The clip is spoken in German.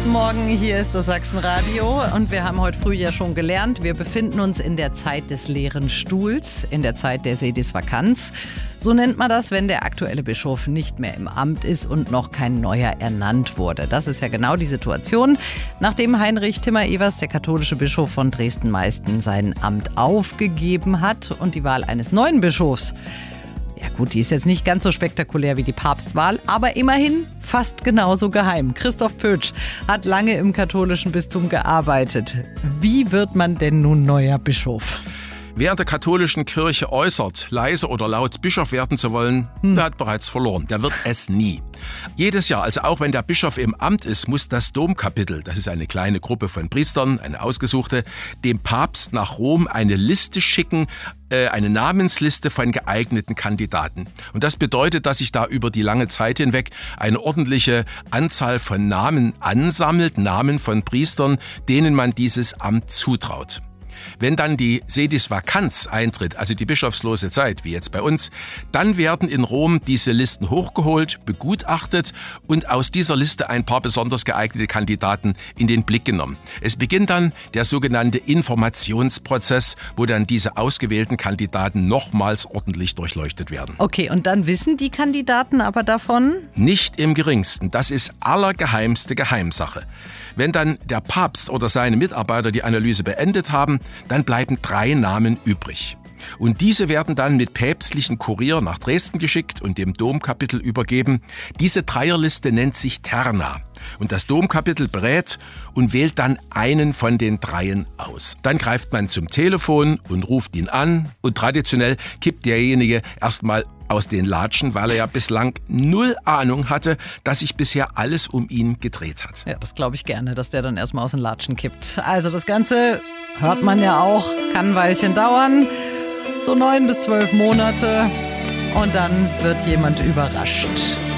Guten Morgen, hier ist das Sachsenradio und wir haben heute früh ja schon gelernt, wir befinden uns in der Zeit des leeren Stuhls, in der Zeit der Sedisvakanz. So nennt man das, wenn der aktuelle Bischof nicht mehr im Amt ist und noch kein neuer ernannt wurde. Das ist ja genau die Situation, nachdem Heinrich Timmer-Evers, der katholische Bischof von Dresden-Meißen, sein Amt aufgegeben hat und die Wahl eines neuen Bischofs. Ja gut, die ist jetzt nicht ganz so spektakulär wie die Papstwahl, aber immerhin fast genauso geheim. Christoph Pötsch hat lange im katholischen Bistum gearbeitet. Wie wird man denn nun neuer Bischof? Wer in der katholischen Kirche äußert, leise oder laut Bischof werden zu wollen, der hat bereits verloren. Der wird es nie. Jedes Jahr, also auch wenn der Bischof im Amt ist, muss das Domkapitel, das ist eine kleine Gruppe von Priestern, eine ausgesuchte, dem Papst nach Rom eine Liste schicken, eine Namensliste von geeigneten Kandidaten. Und das bedeutet, dass sich da über die lange Zeit hinweg eine ordentliche Anzahl von Namen ansammelt, Namen von Priestern, denen man dieses Amt zutraut. Wenn dann die Sedisvakanz eintritt, also die bischofslose Zeit, wie jetzt bei uns, dann werden in Rom diese Listen hochgeholt, begutachtet und aus dieser Liste ein paar besonders geeignete Kandidaten in den Blick genommen. Es beginnt dann der sogenannte Informationsprozess, wo dann diese ausgewählten Kandidaten nochmals ordentlich durchleuchtet werden. Okay, und dann wissen die Kandidaten aber davon? Nicht im geringsten. Das ist allergeheimste Geheimsache. Wenn dann der Papst oder seine Mitarbeiter die Analyse beendet haben, dann bleiben 3 Namen übrig. Und diese werden dann mit päpstlichen Kurier nach Dresden geschickt und dem Domkapitel übergeben. Diese Dreierliste nennt sich Terna. Und das Domkapitel berät und wählt dann einen von den 3 aus. Dann greift man zum Telefon und ruft ihn an. Und traditionell kippt derjenige erstmal aus den Latschen, weil er ja bislang 0 Ahnung hatte, dass sich bisher alles um ihn gedreht hat. Ja, das glaube ich gerne, dass der dann erstmal aus den Latschen kippt. Also das Ganze, hört man ja auch, kann ein Weilchen dauern. So 9 bis 12 Monate und dann wird jemand überrascht.